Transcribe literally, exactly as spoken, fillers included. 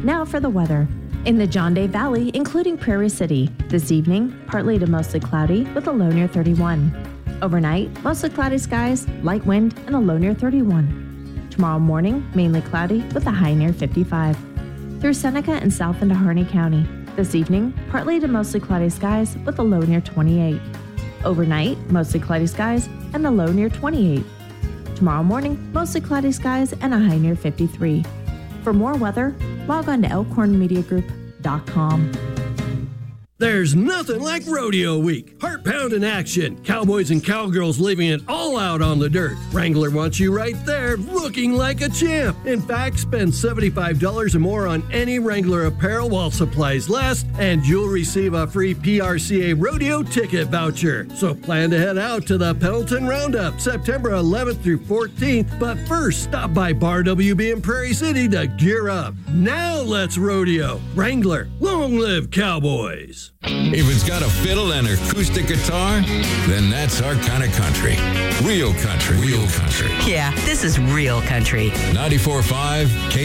Now for the weather. In the John Day Valley, including Prairie City, this evening, partly to mostly cloudy with a low near thirty-one. Overnight, mostly cloudy skies, light wind, and a low near thirty-one. Tomorrow morning, mainly cloudy with a high near fifty-five. Through Seneca and south into Harney County. This evening, partly to mostly cloudy skies with a low near twenty-eight. Overnight, mostly cloudy skies and a low near twenty-eight. Tomorrow morning, mostly cloudy skies and a high near fifty-three. For more weather, log on to elkhorn media group dot com. There's nothing like Rodeo Week. Heart pounding action. Cowboys and cowgirls leaving it all out on the dirt. Wrangler wants you right there, looking like a champ. In fact, spend seventy-five dollars or more on any Wrangler apparel while supplies last, and you'll receive a free P R C A rodeo ticket voucher. So plan to head out to the Pendleton Roundup September eleventh through fourteenth. But first, stop by Bar W B in Prairie City to gear up. Now let's rodeo. Wrangler, long live cowboys. If it's got a fiddle and acoustic guitar, then that's our kind of country. Real country. Real country. Yeah, this is real country. ninety-four point five K